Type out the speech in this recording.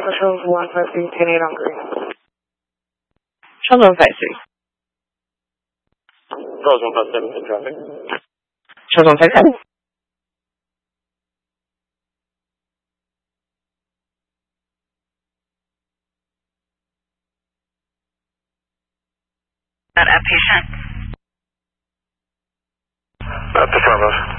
Charles 153, 10-8 on green. Charles 153. Charles 157 in traffic. Charles 157. A patient. At the front of us.